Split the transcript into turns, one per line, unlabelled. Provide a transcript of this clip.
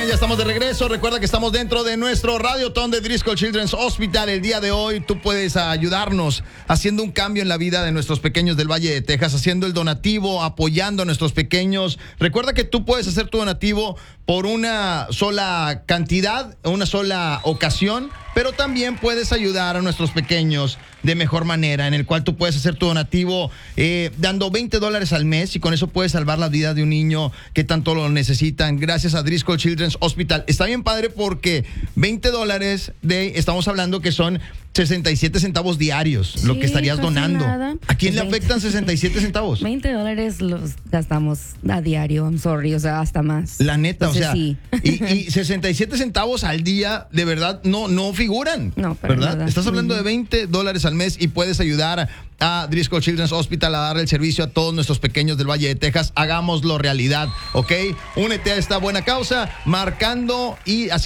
bien, ya estamos de regreso. Recuerda que estamos dentro de nuestro Radiotón de Driscoll Children's Hospital. El día de hoy tú puedes ayudarnos haciendo un cambio en la vida de nuestros pequeños del Valle de Texas, haciendo el donativo, apoyando a nuestros pequeños. Recuerda que tú puedes hacer tu donativo por una sola cantidad, una sola ocasión, pero también puedes ayudar a nuestros pequeños de mejor manera, en el cual tú puedes hacer tu donativo dando $20 al mes, y con eso puedes salvar la vida de un niño que tanto lo necesitan, gracias a Driscoll Children's Hospital. Está bien padre porque $20 estamos hablando que son 67 centavos diarios, sí, lo que estarías donando. Nada. ¿A quién le afectan 67 centavos?
$20 los gastamos a diario, I'm sorry, o sea, hasta más.
La neta, entonces, o sea,
sí.
y 67 centavos al día, de verdad, no figuran.
No, pero
¿verdad?
Nada.
Estás hablando de $20 al mes y puedes ayudar a Driscoll Children's Hospital a darle el servicio a todos nuestros pequeños del Valle de Texas. Hagámoslo realidad, ¿ok? Únete a esta buena causa, marcando y